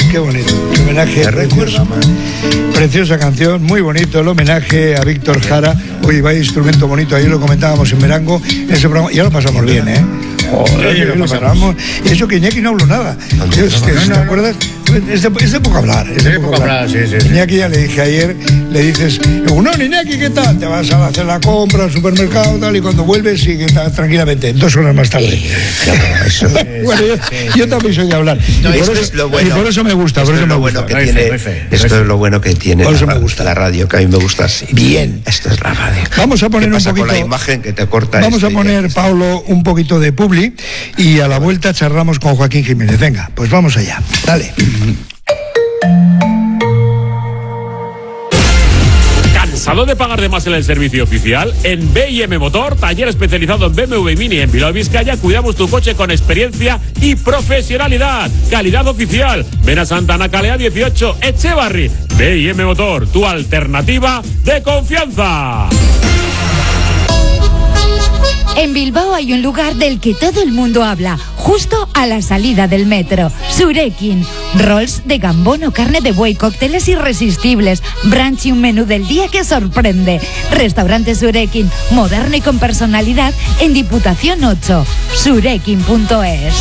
Qué bonito. El homenaje precioso. Preciosa canción, muy bonito el homenaje a Víctor Jara. Oye, vaya instrumento bonito, ayer lo comentábamos en Verango, en ese programa, ya lo pasamos bien, ¿eh? Joder, lo pasamos. Y eso que Iñaki no habló nada. ¿Te acuerdas? Es de poco hablar. Sí. Iñaki, ya le dije ayer, le dices, no, Iñaki, ¿qué tal? Te vas a hacer la compra al supermercado, tal, y cuando vuelves sigue tranquilamente, 2 horas más tarde. Bueno, yo también soy de hablar. No, y por eso me gusta. Esto es lo bueno que tiene. Esto es lo bueno que tiene. Por eso me gusta la radio, que a mí me gusta así. Bien. Esto es la radio. Vamos a poner un poquito. Con la imagen que te corta. Vamos a poner, Paulo, un poquito de publi y a la vuelta charlamos con Joaquín Jiménez. Venga, pues vamos allá. Dale. ¿Cansado de pagar de más en el servicio oficial? En B&M Motor, taller especializado en BMW Mini en Bilbao, Vizcaya, cuidamos tu coche con experiencia y profesionalidad. Calidad oficial. Ven a Santa Ana Calea 18, Echevarri. B&M Motor, tu alternativa de confianza. En Bilbao hay un lugar del que todo el mundo habla, justo a la salida del metro. Surekin. Rolls de gambón o carne de buey, cócteles irresistibles, brunch y un menú del día que sorprende. Restaurante Surekin, moderno y con personalidad, en Diputación 8. Surekin.es.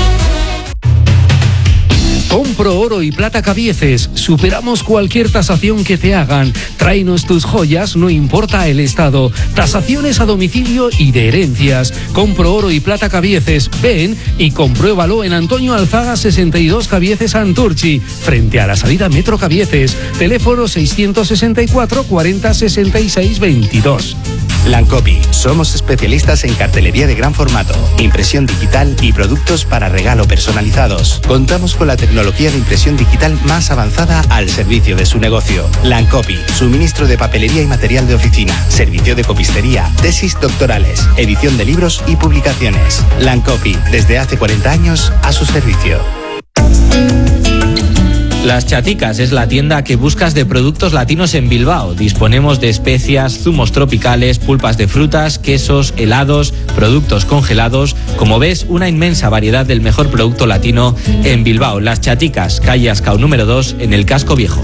Compro oro y plata Cabieces. Superamos cualquier tasación que te hagan. Tráenos tus joyas, no importa el estado. Tasaciones a domicilio y de herencias. Compro oro y plata Cabieces. Ven y compruébalo en Antonio Alzaga 62 Cabieces Santurchi, frente a la salida Metro Cabieces. Teléfono 664 40 66 22. Lancopi. Somos especialistas en cartelería de gran formato, impresión digital y productos para regalo personalizados. Contamos con la tecnología de impresión digital más avanzada al servicio de su negocio. Lancopi. Suministro de papelería y material de oficina, servicio de copistería, tesis doctorales, edición de libros y publicaciones. Lancopi. Desde hace 40 años a su servicio. Las Chaticas es la tienda que buscas de productos latinos en Bilbao. Disponemos de especias, zumos tropicales, pulpas de frutas, quesos, helados, productos congelados. Como ves, una inmensa variedad del mejor producto latino en Bilbao. Las Chaticas, calle Ascao número 2, en el Casco Viejo.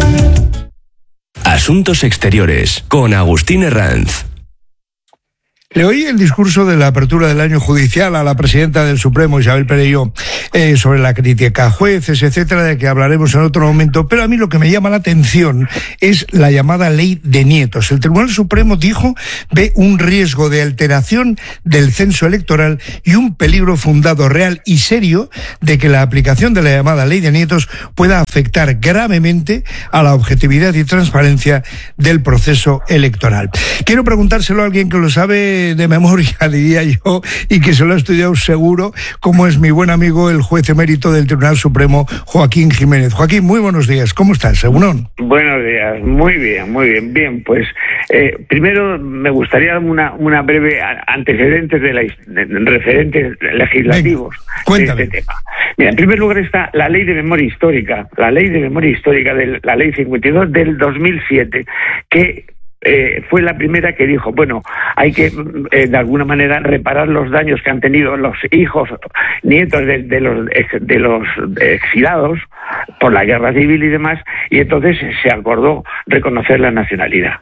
Asuntos Exteriores, con Agustín Herranz. Le oí el discurso de la apertura del año judicial a la presidenta del Supremo, Isabel Perelló, sobre la crítica a jueces, etcétera, de que hablaremos en otro momento, pero a mí lo que me llama la atención es la llamada ley de nietos. El Tribunal Supremo ve un riesgo de alteración del censo electoral y un peligro fundado, real y serio de que la aplicación de la llamada ley de nietos pueda afectar gravemente a la objetividad y transparencia del proceso electoral. Quiero preguntárselo a alguien que lo sabe de memoria, diría yo, y que se lo ha estudiado seguro, como es mi buen amigo, el juez emérito del Tribunal Supremo, Joaquín Jiménez. Joaquín, muy buenos días. ¿Cómo estás, Egunon? Buenos días. Muy bien. Bien, pues primero me gustaría una breve antecedentes referentes legislativos. Venga, cuéntame. De este tema. Mira, en primer lugar está la Ley de Memoria Histórica, de la Ley 52 del 2007, que fue la primera que dijo, bueno, hay que de alguna manera reparar los daños que han tenido los hijos, nietos de los exilados por la guerra civil y demás, y entonces se acordó reconocer la nacionalidad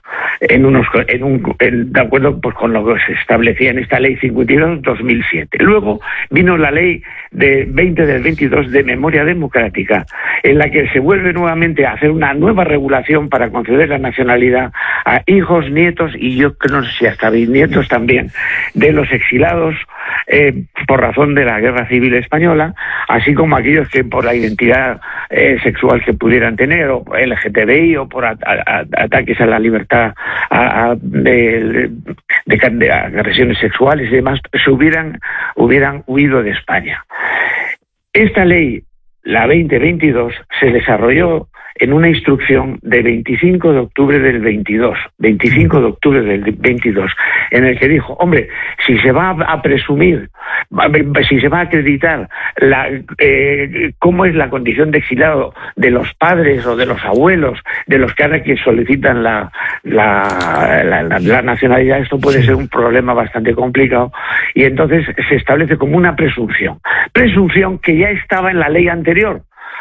de acuerdo pues con lo que se establecía en esta Ley 52/2007. Luego vino la Ley de 20 del 22 de Memoria Democrática, en la que se vuelve nuevamente a hacer una nueva regulación para conceder la nacionalidad a hijos, nietos y yo no sé si hasta bisnietos también de los exilados por razón de la Guerra Civil Española, así como aquellos que por la identidad sexual que pudieran tener, o LGTBI, o por ataques a la libertad de agresiones sexuales y demás, hubieran huido de España. Esta ley, la 2022, se desarrolló en una instrucción de 25 de octubre del 22, en el que dijo, hombre, si se va a presumir, si se va a acreditar cómo es la condición de exilado de los padres o de los abuelos, de los que ahora que solicitan la nacionalidad, esto puede ser un problema bastante complicado, y entonces se establece como una presunción que ya estaba en la ley anterior.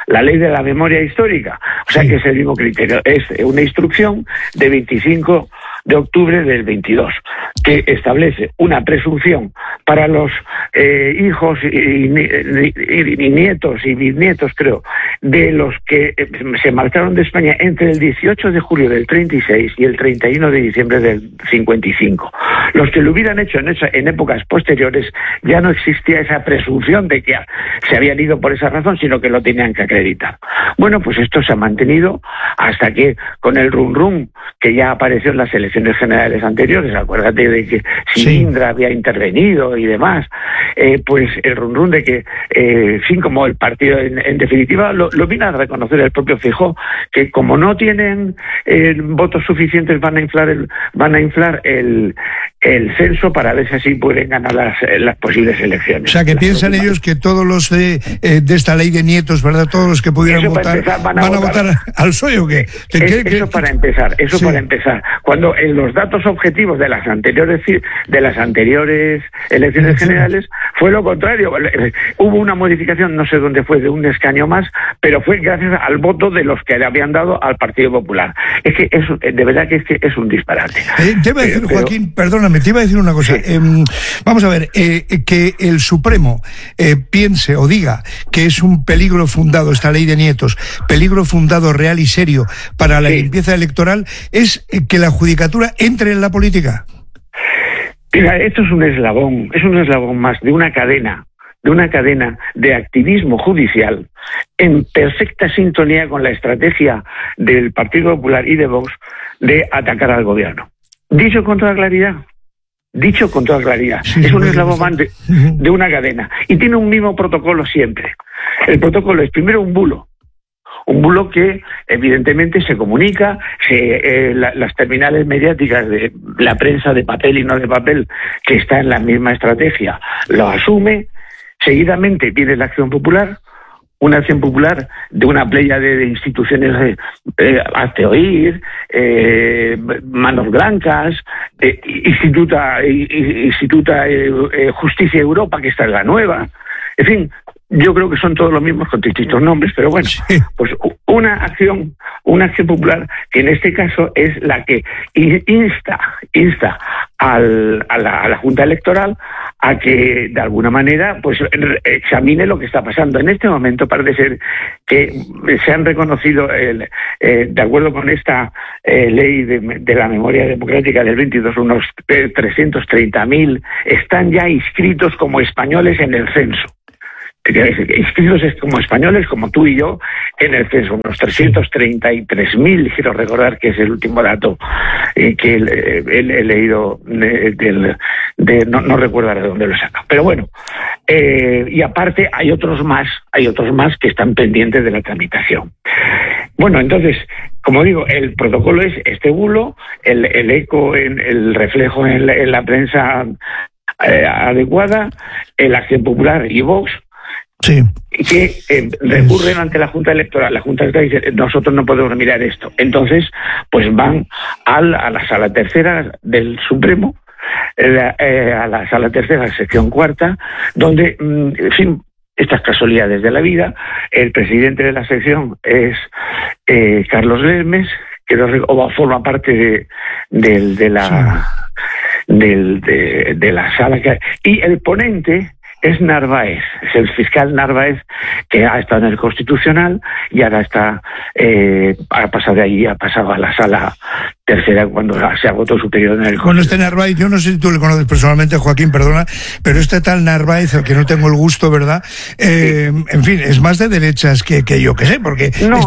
la ley de la memoria histórica. O sea que es el mismo criterio. Es una instrucción de 25 de octubre del 22, que establece una presunción para los hijos y nietos y bisnietos, creo, de los que se marcharon de España entre el 18 de julio del 36 y el 31 de diciembre del 55. Los que lo hubieran hecho en épocas posteriores, ya no existía esa presunción de que se habían ido por esa razón, sino que lo tenían que acreditar. Bueno, pues esto se ha mantenido hasta que, con el rum que ya apareció en las elecciones generales anteriores, acuérdate de que Silindra había intervenido y demás, pues el rum de que, como el partido en definitiva lo vino a reconocer el propio Feijóo, que como no tienen votos suficientes van a inflar el censo para ver si así pueden ganar las posibles elecciones. O sea, que piensan ellos que todos los de esta ley de nietos, ¿verdad? Todos los que pudieran votar van a votar al PSOE, ¿o qué? Eso para empezar. Cuando en los datos objetivos de las anteriores elecciones generales fue lo contrario. Hubo una modificación, no sé dónde fue, de un escaño más, pero fue gracias al voto de los que le habían dado al Partido Popular. Es que eso, de verdad que es un disparate. Te iba a decir, Joaquín, perdóname, te iba a decir una cosa. Sí. Vamos a ver, que el Supremo piense o diga que es un peligro fundado esta ley de nietos, peligro fundado real y serio para la limpieza electoral, es que la judicatura entre en la política. Mira, esto es un eslabón más de una cadena de activismo judicial en perfecta sintonía con la estrategia del Partido Popular y de Vox de atacar al gobierno. Dicho con toda claridad, es un eslabón más de una cadena y tiene un mismo protocolo siempre. El protocolo es primero un bulo que evidentemente se comunica, las terminales mediáticas de la prensa de papel y no de papel, que está en la misma estrategia, lo asume. Seguidamente viene la acción popular, una acción popular de una playa de instituciones, hazte oír, Manos Blancas, Instituta Justicia Europa, que esta es la nueva, en fin. Yo creo que son todos los mismos con distintos nombres, pero bueno, pues una acción popular que en este caso es la que insta a la Junta Electoral a que de alguna manera pues examine lo que está pasando. En este momento parece ser que se han reconocido, de acuerdo con esta ley de la memoria democrática del 22, unos 330.000 están ya inscritos como españoles en el censo. Inscritos como españoles, como tú y yo, en el censo, unos 333.000, quiero recordar que es el último dato que he leído, no recuerdo de dónde lo saca, pero bueno, y aparte hay otros más que están pendientes de la tramitación. Bueno, entonces, como digo, el protocolo es este bulo, el eco, el reflejo en la prensa adecuada, la acción popular y Vox, que recurren ante la Junta Electoral. La Junta Electoral dice, nosotros no podemos mirar esto. Entonces, pues van a la Sala Tercera del Supremo, a la Sala Tercera, sección cuarta, donde, en fin, estas casualidades de la vida, el presidente de la sección es Carlos Lesmes, que forma parte de la sala, y el ponente es Narváez, es el fiscal Narváez, que ha estado en el Constitucional y ahora ha pasado de allí, ha pasado a la Sala Tercera cuando se agotó su periodo en el Constitucional. Bueno, este Narváez, yo no sé si tú le conoces personalmente, Joaquín, perdona, pero este tal Narváez, al que no tengo el gusto, ¿verdad? En fin, es más de derechas que yo que sé, porque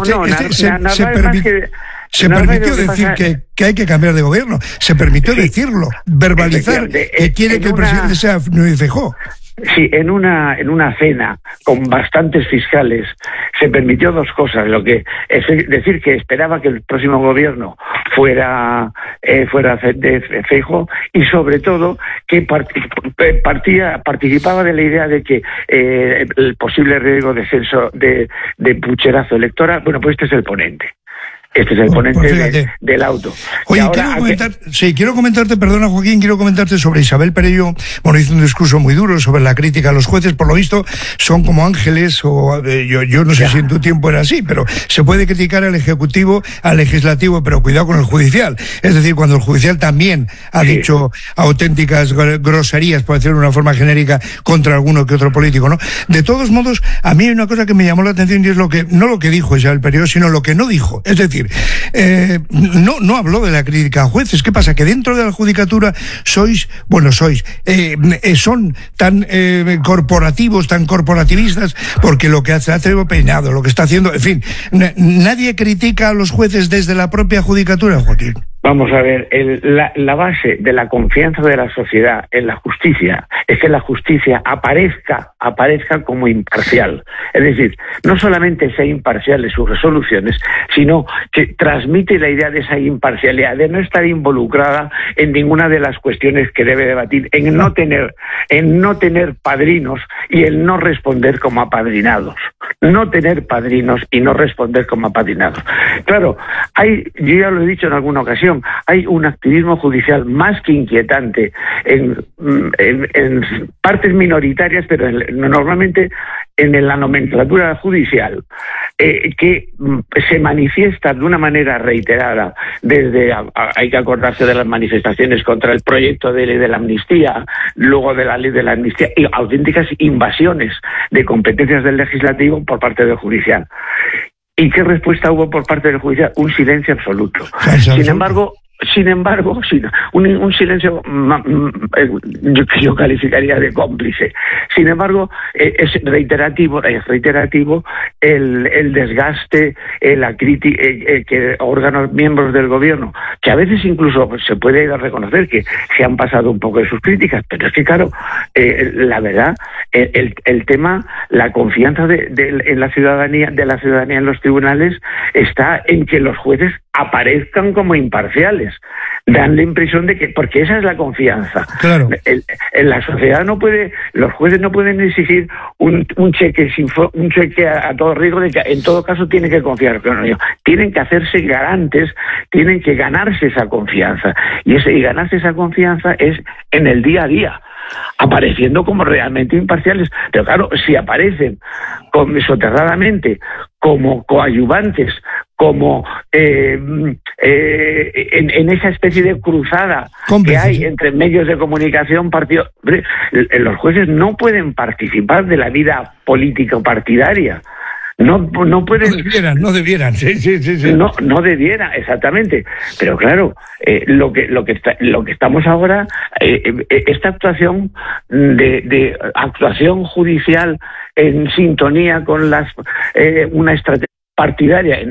se permitió decir que hay que cambiar de gobierno, se permitió decirlo, verbalizar que quiere que el presidente sea Núñez Feijóo. Sí, en una cena con bastantes fiscales se permitió dos cosas, lo que es decir que esperaba que el próximo gobierno fuera de Feijóo, y sobre todo que participaba de la idea de que el posible riesgo de censo de pucherazo electoral, bueno, pues este es el ponente. Este es el ponente del auto. Oye, quiero comentarte, perdona Joaquín, quiero comentarte sobre Isabel Perelló. Bueno, hizo un discurso muy duro sobre la crítica a los jueces. Por lo visto, son como ángeles, o yo no sé si en tu tiempo era así, pero se puede criticar al Ejecutivo, al Legislativo, pero cuidado con el Judicial. Es decir, cuando el Judicial también ha dicho auténticas groserías, por decirlo de una forma genérica, contra alguno que otro político, ¿no? De todos modos, a mí hay una cosa que me llamó la atención y es no lo que dijo Isabel Perelló, sino lo que no dijo. Es decir, no habló de la crítica a jueces. ¿Qué pasa? Que dentro de la judicatura son tan corporativos, tan corporativistas, porque lo que hace Peinado, lo que está haciendo, en fin, nadie critica a los jueces desde la propia judicatura, Joaquín. Vamos a ver, la base de la confianza de la sociedad en la justicia es que la justicia aparezca como imparcial. Es decir, no solamente sea imparcial en sus resoluciones, sino que transmite la idea de esa imparcialidad, de no estar involucrada en ninguna de las cuestiones que debe debatir, en no tener padrinos y en no responder como apadrinados. No tener padrinos y no responder como apadrinados. Claro, yo ya lo he dicho en alguna ocasión, hay un activismo judicial más que inquietante en partes minoritarias, pero normalmente en la nomenclatura judicial, que se manifiesta de una manera reiterada. Hay que acordarse de las manifestaciones contra el proyecto de ley de la amnistía, luego de la ley de la amnistía, y auténticas invasiones de competencias del legislativo por parte del judicial. ¿Y qué respuesta hubo por parte del judicial? Un silencio absoluto. Sin embargo, un silencio que yo calificaría de cómplice. Sin embargo, es reiterativo el desgaste, la crítica que órganos miembros del gobierno, que a veces incluso se puede reconocer que se han pasado un poco de sus críticas, pero es que claro, la verdad, el tema, la confianza en la ciudadanía, en los tribunales, está en que los jueces aparezcan como imparciales, dan la impresión de que, porque esa es la confianza. Claro. En la sociedad los jueces no pueden exigir un cheque a todo riesgo de que en todo caso tienen que confiar, pero no, tienen que hacerse garantes, tienen que ganarse esa confianza, y ganarse esa confianza es en el día a día, apareciendo como realmente imparciales. Pero claro, si aparecen soterradamente como coadyuvantes, como en esa especie de cruzada que hay entre medios de comunicación, partidos, los jueces no pueden participar de la vida política o partidaria. No pueden. No debieran, sí. No debiera, exactamente. Pero claro, lo que estamos ahora, esta actuación de actuación judicial en sintonía con una estrategia partidaria,